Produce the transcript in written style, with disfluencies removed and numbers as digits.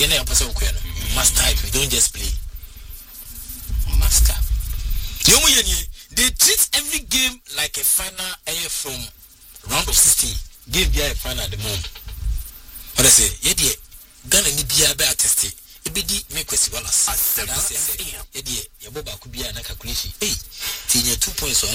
You know, master it. We don't just play. Master. They treat every game like a final from round of 16. Game be a final at the moment. What I say, yeah, Ghana ni bia be attested. Ebedi make question walas. Yedi, your boba could be an calculation. Hey, 2 points.